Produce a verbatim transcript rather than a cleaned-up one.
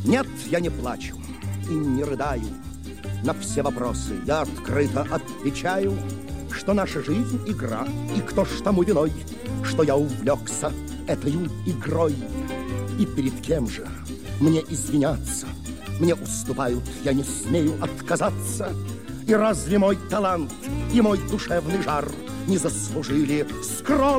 Нет, я не плачу и не рыдаю. На все вопросы я открыто отвечаю, что наша жизнь — игра, и кто ж тому виной, что я увлекся этою игрой. И перед кем же мне извиняться? Мне уступают, я не смею отказаться. И разве мой талант и мой душевный жар не заслужили скромно